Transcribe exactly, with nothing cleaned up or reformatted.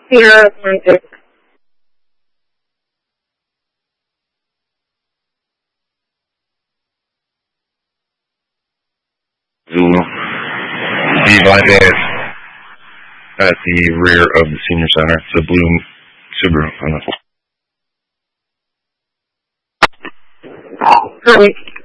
Sierra one six. Zulu. Steve Valdez at the rear of the senior center. It's a blue Subaru. Sorry.